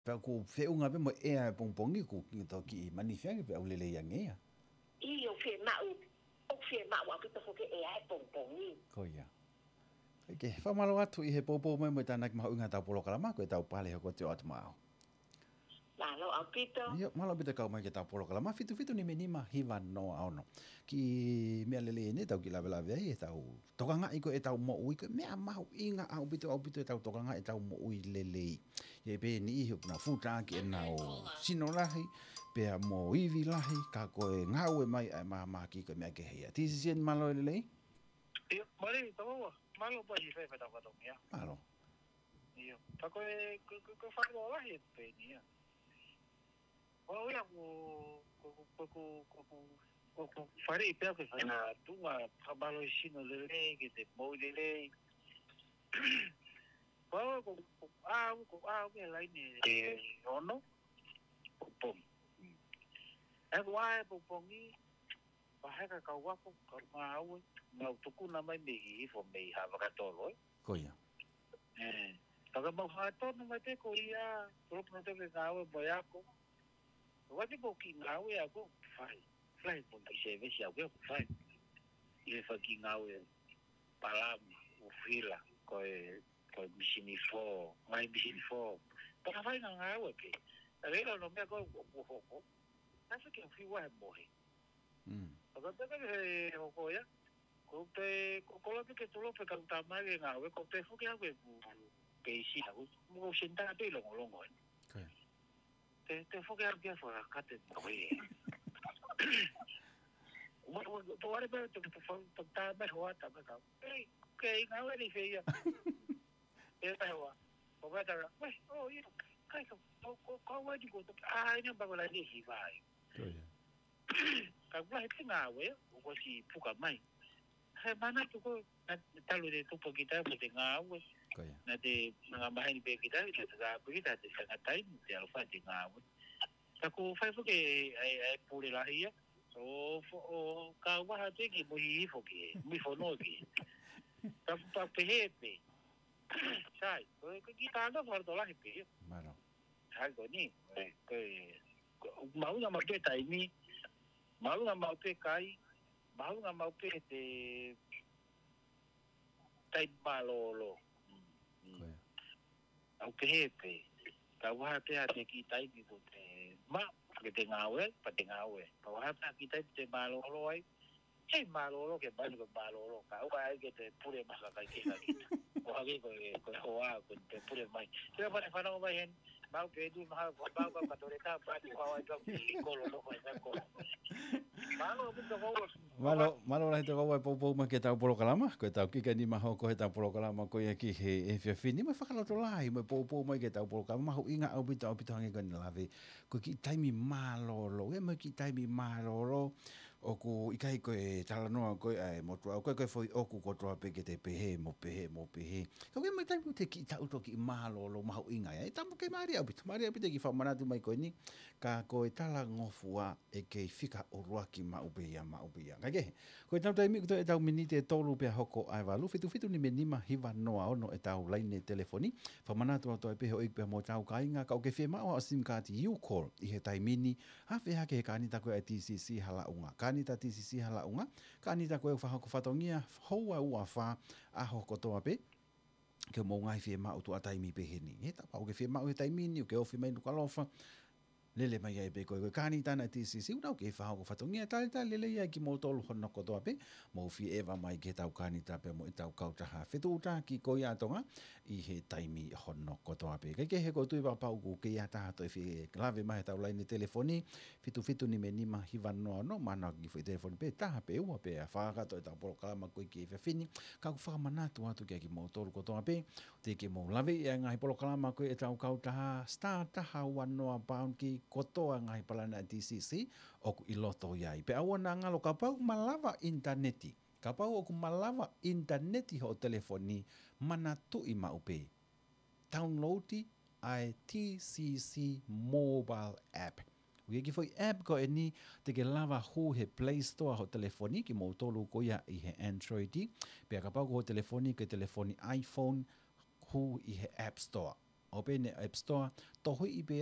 Pe ko fe unga pe mo e a pongpongi ku ki to ki mani fe pe o lele yang e. I o fe ma o fe ma wa ki to ke e ai pongpongi. Ko ia. Ke fa malo atu I he popo mo mo tana ki ma unga ta polo kala ma ko ta pale ko te atu ma. La lo a pito. Ia malo bita ka mai ke ta polo kala ma fitu fitu ni menima hiva no au no. Ki me lele ne tau ki la vela ve e tau. Tokanga I ko e tau mo ui ko me a ma inga au bito tau tokanga e tau mo ui lele. Ye pe ni I na futa ki e na o sino lahi pe a mo ivi lahi ka ko e ngau e mai e ma ki ko me ke hea. Tisi sien malo lele? Ia, mare tau malo pa I fe ta ka to mia. Malo. Ia, ta ko e ko fa lo lahi pe ni. O ia ko fare I pe ko na tunga trabalho sino lele que te mo lele. Ko ke lai ni ono pom. E wa pom ni pa ha ka wa ko ma au na tuku na mai me fo me ha ka to lo. Ko ia. Taga mau ha to no mai te ko ia pro pro te ga o boya ko. Wa te ko ki nga o ya ko fai po ki se ve si au ko fai. I fa ki nga o palam o fila ko machine fo, mai machine fo. Pa fai nga o pe. Ta ve no me ko ko. Ta se ke fi wa mo he. Taga te ke ko ya. Ko te ko lo ke to lo pe ka ta mai nga o ko te fu ke a we pe si ha mo senta pe lo lo ngo. Te fu ke a ke fa ka te no e. To wale pe to ta ba ho ta ba ka. Ke nga we ni fe ya. E ta ho. Ko ba ta. We oh ye. Kai ko wa di ko to ni ba la ni hi vai. Ka wa he nga we ko si pu ka mai. He mana tu ko ta lo de tu po kita po te nga we. Na te nga mai ni pe kita te ta po kita te sa tai te alfa te nga we. Ta ko fai fo ke ai pure la hia so fo ka wa ha te ki mo hi fo ki mi fo no ki ta pe he pe sai ko ki ta no for do la hi pe Malo. ha go ni ko mau na ma pe tai mi mau na ma pe kai mau na ma pe te tai balolo au pe he pe ka wa pe a te ki tai ki ko te ma ke te ngawe pa te ngawe pa wa pa ki te malolo ai e malolo ke ba ko malolo ka wa ai ke te pure ma ka ke ka ki o ha ke ko hoa ko te pure mai te pa fa no mai hen ba ke du ma ba ka to re ta pa ti wa ka ko lo ko sa ko Malo la te ko po ma ke tau polo kalama ko tau ki ka ni ma ho ko he tau polo kalama ko ia ki he fe fini ma fakala to lai ma po ma ke tau polo kalama ho inga au bita hange kan lave ko ki taimi malolo e ma ki taimi malolo o ku ikai ko e tala noa ko e mo tua ko foi o ku ko tua pe ke te pehe mo pehe ko me taimi te ki tau to ki malolo ma ho inga e tamu ke maria bita ki fa manatu mai ko ni ka ko e tala ngofua e ke fika o roaki ma ubia kage ko tau taimi ko e tau minite tolu pe hoko ai valu fitu ni menima hiva noa ono e tau line telefoni fa manatu to e pe ho ik pe mo tau kainga ka o ke fema o sim card you call I he taimini ha fe ha ke kanita ko e TCC hala unga kanita TCC hala unga kanita ko e fa hoko fatongia hoa ua fa a hoko to ape ke mo ngai fe ma o tu ataimi pe heni e ta pa o ke fe ma o taimini o ke o fe mai no kalofa lele mai ai pe ko kani tana TCC una ke fa ko fatongia tal lele ia ki mo tolu hono ko to ape mo fi eva mai ke tau kani ta pe mo tau kau ta ha fetu ta ki ko ia tonga I he taimi hono ko to ape ke he ko tu ba pa ku ke ia ta to fi clave mai tau line telefoni fitu ni menima hivan no mana ki foi telefoni pe ta pe u pe fa ka to ta por kama ko ki fe fini ka ku fa mana tu atu ke ki mo tolu ko to ape te ke mo lave ia ngai por kama ko e tau kau ta sta ta ha wano pound ki kotoa ngai palana TCC o ku iloto iai. Pe awana ngalo kapau malava interneti. Kapau o ku malava interneti ho telefoni mana tu I maupe. Downloadi ai TCC mobile app. Uia ki foi app ko e ni te ke lava hu he Play Store ho telefoni ki mo tolu ko ia I he Android. Pe kapau ko ho telefoni ke telefoni iPhone hu I he App Store. o pe ne App Store to hui i pe